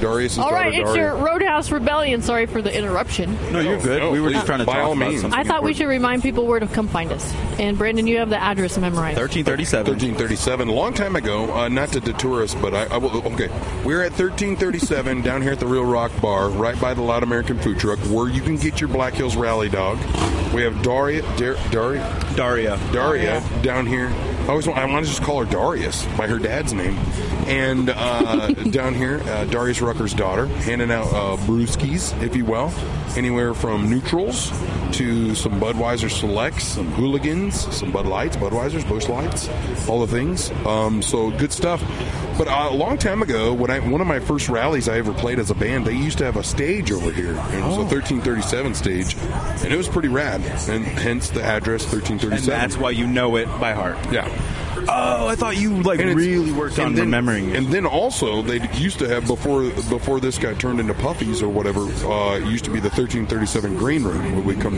Darius' All daughter, right, it's Daria. your Roadhouse Rebellion. Sorry for the interruption. No, you're good. No, we were please, just trying to by talk all about means. something. I thought we should remind people where to come find us. And, Brandon, you have the address memorized. 1337. 1337. A long time ago, not to detour us, but I will. Okay, we're at 1337 down here at the Real Rock Bar, right by the Loud American Food Truck, where you can get your Black Hills Rally Dog. We have Daria down here. I want to just call her Darius by her dad's name. And down here, Darius Rucker's daughter, handing out brewskis, if you will, anywhere from neutrals to some Budweiser Selects, some Hooligans, some Bud Lights, Budweisers, Busch Lights, all the things. So good stuff. But a long time ago, one of my first rallies I ever played as a band, they used to have a stage over here. And it was a 1337 stage, and it was pretty rad. And hence the address 1337. And that's why you know it by heart. Yeah. Oh, I thought you really worked on remembering it. And then also, they used to have, before this got turned into Puffy's or whatever, it used to be the 1337 Green Room, where we come